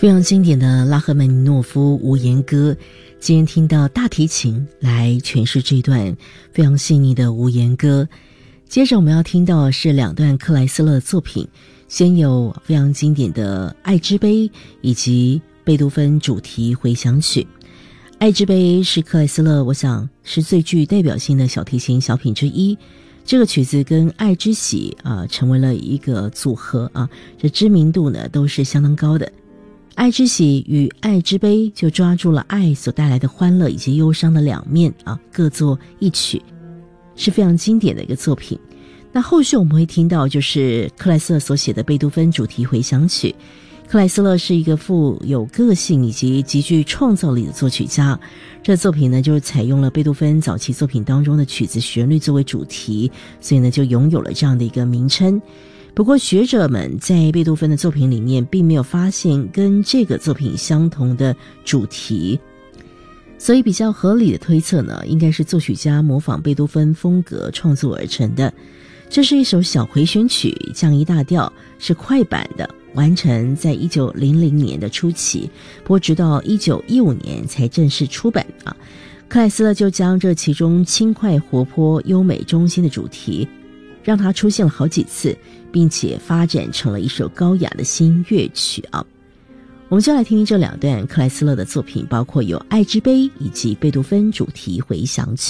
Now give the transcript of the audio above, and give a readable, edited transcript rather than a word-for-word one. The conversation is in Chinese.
非常经典的拉赫曼尼诺夫无言歌，今天听到大提琴来诠释这段非常细腻的无言歌。接着我们要听到的是两段克莱斯勒的作品，先有非常经典的爱之杯以及贝多芬主题回响曲。爱之杯是克莱斯勒我想是最具代表性的小提琴小品之一，这个曲子跟爱之喜成为了一个组合这知名度呢都是相当高的。爱之喜与爱之悲就抓住了爱所带来的欢乐以及忧伤的两面各作一曲，是非常经典的一个作品。那后续我们会听到就是克莱斯勒所写的贝多芬主题回响曲。克莱斯勒是一个富有个性以及极具创造力的作曲家，这作品呢就是采用了贝多芬早期作品当中的曲子旋律作为主题，所以呢就拥有了这样的一个名称。不过学者们在贝多芬的作品里面并没有发现跟这个作品相同的主题，所以比较合理的推测呢，应该是作曲家模仿贝多芬风格创作而成的。这是一首小回旋曲，降一大调，是快板的，完成在1900年的初期，不过直到1915年才正式出版克莱斯勒就将这其中轻快活泼优美中心的主题让它出现了好几次，并且发展成了一首高雅的新乐曲我们就来听听这两段克莱斯勒的作品，包括有爱之杯以及贝多芬主题回响曲。